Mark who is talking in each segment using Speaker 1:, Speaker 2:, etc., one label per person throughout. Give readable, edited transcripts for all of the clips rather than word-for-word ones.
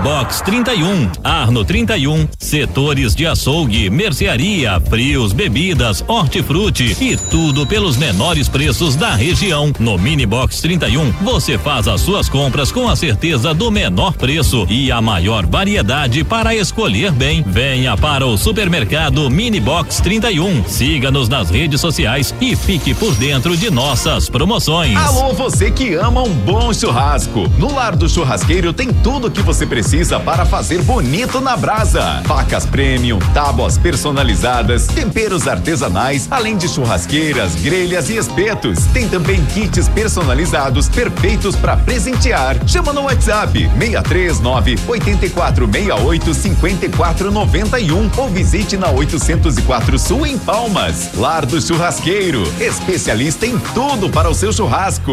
Speaker 1: Box 31, Arno 31, setores de açougue, mercearia, frios, bebidas, hortifruti e tudo pelos menores preços da região. No Mini Box 31, você faz as suas compras com a certeza do menor preço e a maior variedade para escolher bem. Venha para o supermercado Mini Box 31. Siga-nos nas redes sociais e fique por dentro de nossas promoções.
Speaker 2: Alô, você que ama um bom churrasco. No Lar do Churrasqueiro tem tudo o que você precisa para fazer bonito na brasa. Facas premium, tábuas personalizadas, temperos artesanais, além de churrasqueiras, grelhas e espetos. Tem também kits personalizados perfeitos para presentear. Chama no WhatsApp 639-8468-5491 ou visite na 804 Sul em Palmas. Lar do Churrasqueiro, especialista em tudo para o seu churrasco.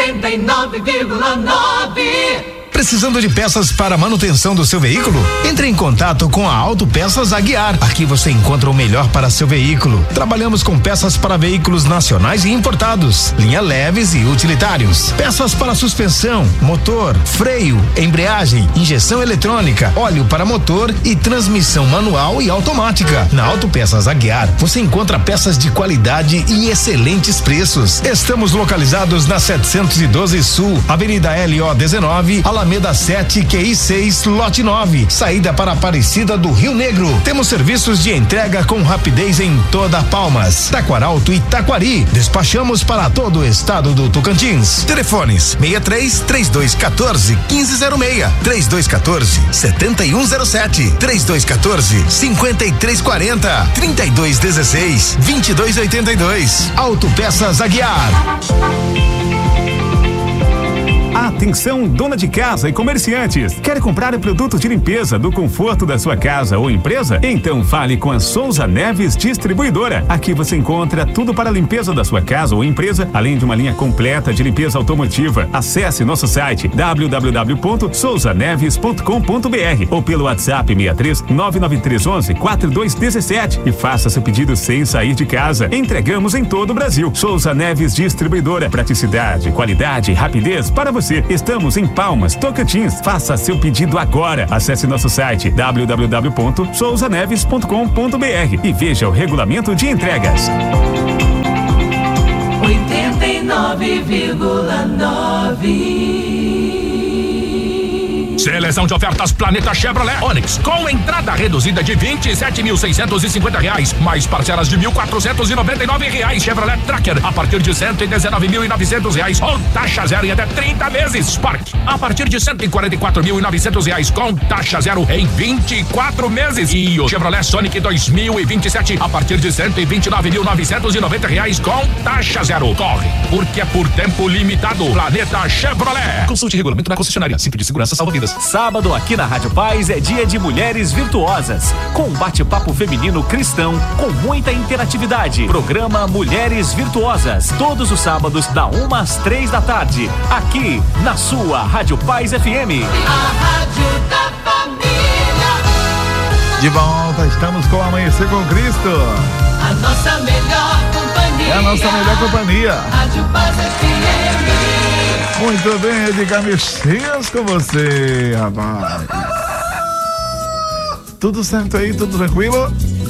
Speaker 3: 89,9.
Speaker 4: Precisando de peças para manutenção do seu veículo? Entre em contato com a Autopeças Aguiar. Aqui você encontra o melhor para seu veículo. Trabalhamos com peças para veículos nacionais e importados, linha leves e utilitários, peças para suspensão, motor, freio, embreagem, injeção eletrônica, óleo para motor e transmissão manual e automática. Na Autopeças Aguiar você encontra peças de qualidade e excelentes preços. Estamos localizados na 712 Sul, Avenida LO 19, Alameda 7, QI 6, lote 9, saída para Aparecida do Rio Negro. Temos serviços de entrega com rapidez em toda Palmas, Taquaralto e Taquari. Despachamos para todo o estado do Tocantins. Telefones 63-3214-1506, 3214-7107, 3214-5340, 3216-2282. Autopeças Aguiar.
Speaker 5: Atenção, dona de casa e comerciantes. Quer comprar o produto de limpeza do conforto da sua casa ou empresa? Então fale com a Souza Neves Distribuidora. Aqui você encontra tudo para a limpeza da sua casa ou empresa, além de uma linha completa de limpeza automotiva. Acesse nosso site www.souzaneves.com.br ou pelo WhatsApp 63-99311-4217 e faça seu pedido sem sair de casa. Entregamos em todo o Brasil. Souza Neves Distribuidora. Praticidade, qualidade e rapidez para você. Estamos em Palmas, Tocantins. Faça seu pedido agora. Acesse nosso site www.souzaneves.com.br e veja o regulamento de entregas.
Speaker 3: 89,9.
Speaker 6: Seleção de ofertas Planeta Chevrolet Onix, com entrada reduzida de R$27.650, mais parcelas de R$1.499. Chevrolet Tracker a partir de R$119.900, com taxa zero em até 30 meses. Spark a partir de R$144.900, com taxa zero em 24 meses. E o Chevrolet Sonic 2027 a partir de R$129.990, com taxa zero. Corre, porque é por tempo limitado. Planeta Chevrolet. Consulte regulamento na concessionária. Cinto de segurança salva vidas.
Speaker 7: Sábado aqui na Rádio Paz é dia de mulheres virtuosas, com um bate-papo feminino cristão com muita interatividade. Programa Mulheres Virtuosas, todos os sábados da 1 às 3 da tarde, aqui na sua Rádio Paz FM.
Speaker 3: A Rádio da Família.
Speaker 8: De volta, estamos com Amanhecer com Cristo.
Speaker 3: A nossa melhor companhia.
Speaker 8: É a nossa melhor companhia.
Speaker 3: Rádio Paz FM.
Speaker 8: Muito bem, Edgar Messias com você, rapaz. Tudo certo aí, tudo tranquilo?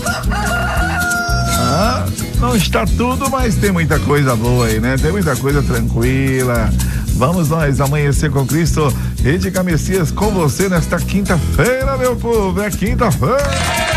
Speaker 8: Não está tudo, mas tem muita coisa boa aí, né? Tem muita coisa tranquila. Vamos nós, Amanhecer com Cristo. Edgar Messias com você nesta quinta-feira, meu povo. É quinta-feira.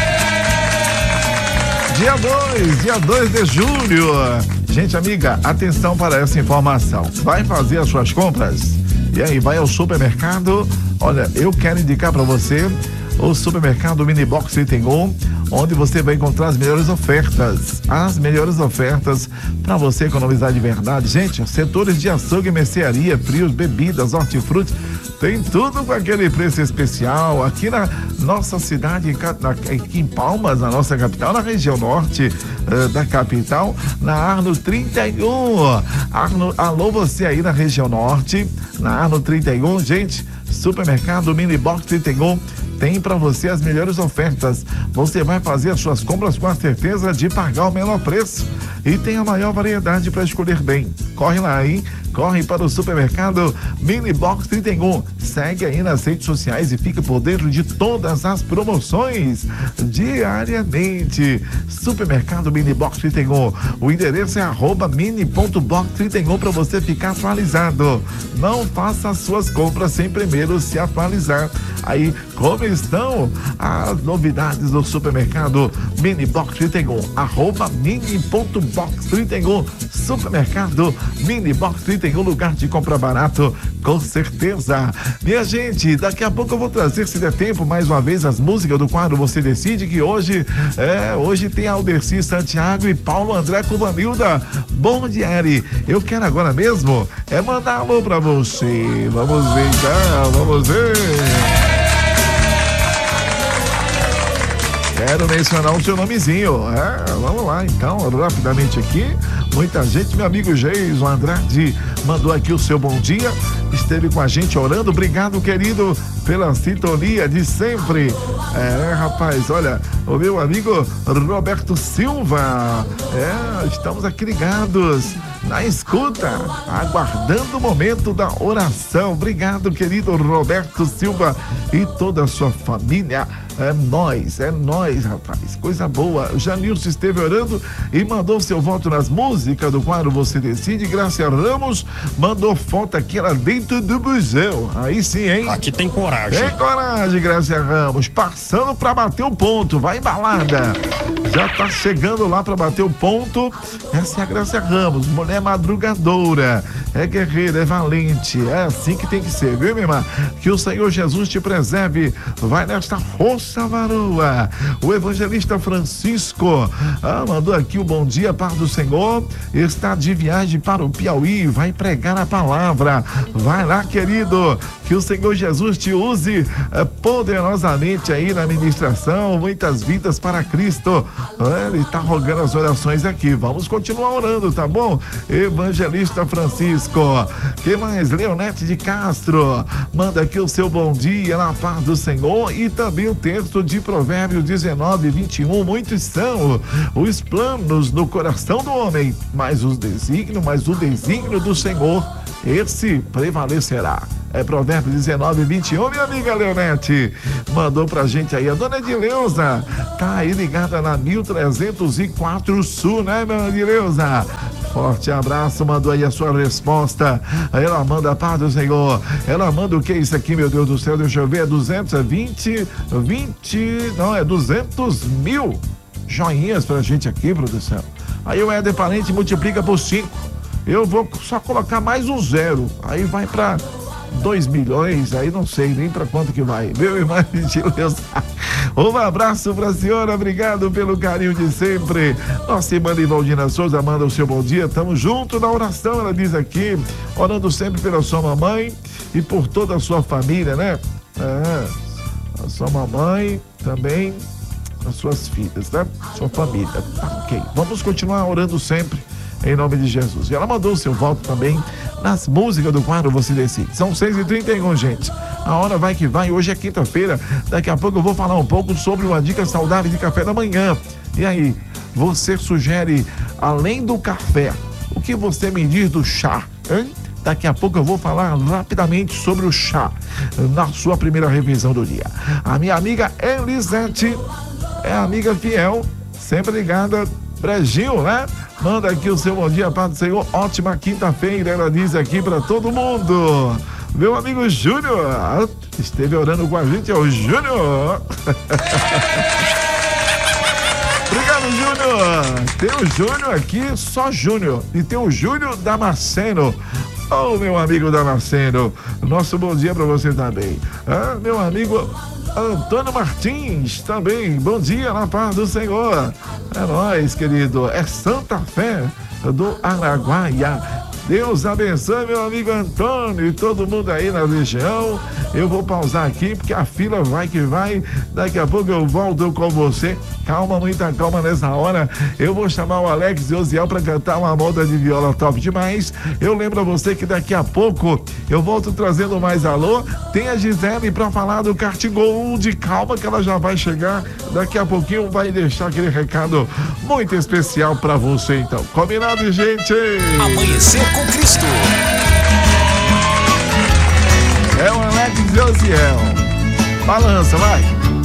Speaker 8: Dia 2 de julho. Gente, amiga, atenção para essa informação. Vai fazer as suas compras? E aí, vai ao supermercado? Olha, eu quero indicar para você o supermercado Mini Box Item 1, onde você vai encontrar as melhores ofertas. As melhores ofertas para você economizar de verdade. Gente, setores de açougue, mercearia, frios, bebidas, hortifruti, tem tudo com aquele preço especial aqui na nossa cidade, aqui em Palmas, na nossa capital, na região norte da capital, na Arno 31. Alô, você aí na região norte, na Arno 31, gente, supermercado Mini Box 31 tem para você as melhores ofertas. Você vai fazer as suas compras com a certeza de pagar o menor preço e tem a maior variedade para escolher bem. Corre lá, hein? Corre para o supermercado Mini Box 31. Segue aí nas redes sociais e fica por dentro de todas as promoções diariamente. Supermercado Mini Box 31. O endereço é @mini.box31 para você ficar atualizado. Não faça as suas compras sem primeiro se atualizar. Aí, como estão as novidades do supermercado Mini Box 31? @mini.box31. Supermercado Mini Box 31, lugar de compra barato, com certeza. Minha gente, daqui a pouco eu vou trazer, se der tempo, mais uma vez as músicas do quadro Você Decide, que hoje tem Alderci Santiago e Paulo André com Vanilda Bondieri. Eu quero agora mesmo mandar alô pra você. Vamos ver então, vamos ver. Quero mencionar o seu nomezinho. Vamos lá então, rapidamente aqui. Muita gente, meu amigo Geison Andrade mandou aqui o seu bom dia. Esteve com a gente orando. Obrigado, querido, pela sintonia de sempre. Rapaz, olha, o meu amigo Roberto Silva. Estamos aqui ligados na escuta, aguardando o momento da oração. Obrigado, querido Roberto Silva e toda a sua família. É nós, rapaz. Coisa boa. O Janilson esteve orando e mandou seu voto nas músicas do quadro Você Decide. Gracia Ramos mandou foto aqui lá dentro do museu. Aí sim, hein?
Speaker 9: Aqui tem coragem.
Speaker 8: Tem coragem, Gracia Ramos. Passando pra bater o ponto. Vai embalada. Já tá chegando lá pra bater o ponto. Essa é a Gracia Ramos. Mulher madrugadora. É guerreira, é valente. É assim que tem que ser, viu, minha irmã? Que o Senhor Jesus te preserve. Vai nesta força, varoa. O evangelista Francisco mandou aqui o bom dia, paz do Senhor. Está de viagem para o Piauí, vai pregar a palavra. Vai lá, querido, que o Senhor Jesus te use poderosamente aí na ministração. Muitas vidas para Cristo. Ele está rogando as orações aqui. Vamos continuar orando, tá bom? Evangelista Francisco. Que mais? Leonete de Castro manda aqui o seu bom dia na paz do Senhor e também o texto de Provérbios 19:21. Muitos são os planos no coração do homem, mas o desígnio do Senhor, esse prevalecerá. É Provérbios 19:21, minha amiga Leonete mandou pra gente aí. A dona Edileuza tá aí ligada na 1304 Sul, né, minha Edileuza? Forte abraço, mandou aí a sua resposta. Ela manda a paz do Senhor. Ela manda o que é isso aqui, meu Deus do céu? Deixa eu ver, 200 mil joinhas pra gente aqui, produção. Aí o Éder Parente multiplica por 5. Eu vou só colocar mais um 0. Aí vai pra 2 milhões, aí não sei nem pra quanto que vai. Meu irmão Edileuza, um abraço pra senhora, obrigado pelo carinho de sempre. Nossa irmã Ivaldina Souza manda o seu bom dia, tamo junto na oração, ela diz aqui, orando sempre pela sua mamãe e por toda a sua família, né? A sua mamãe também, as suas filhas, né? Sua família. Ok, vamos continuar orando sempre em nome de Jesus. E ela mandou o seu voto também nas músicas do quadro Você Decide. São 6h31, gente. A hora vai que vai. Hoje é quinta-feira. Daqui a pouco eu vou falar um pouco sobre uma dica saudável de café da manhã. E aí, você sugere, além do café, o que você me diz do chá, hein? Daqui a pouco eu vou falar rapidamente sobre o chá na sua primeira revisão do dia. A minha amiga Elisete é amiga fiel, sempre ligada, Brejinho, né? Manda aqui o seu bom dia, paz do Senhor. Ótima quinta-feira, ela diz aqui pra todo mundo. Meu amigo Júnior esteve orando com a gente, é o Júnior. Obrigado, Júnior. Tem o Júnior aqui, só Júnior. E tem o Júnior Damasceno. Oh, meu amigo Damasceno, nosso bom dia pra você também. Meu amigo Antônio Martins, também, bom dia na paz do Senhor. É nóis, querido, é Santa Fé do Araguaia. Deus abençoe, meu amigo Antônio e todo mundo aí na região. Eu vou pausar aqui porque a fila vai que vai. Daqui a pouco eu volto com você. Calma, muita calma nessa hora. Eu vou chamar o Alex e o Osiel para cantar uma moda de viola top demais. Eu lembro a você que daqui a pouco eu volto trazendo mais alô. Tem a Gisele para falar do Kart Gold. Calma que ela já vai chegar. Daqui a pouquinho vai deixar aquele recado muito especial para você, então. Combinado, gente?
Speaker 10: Amanhecer com Cristo.
Speaker 8: Alex e Osiel. Balança, vai.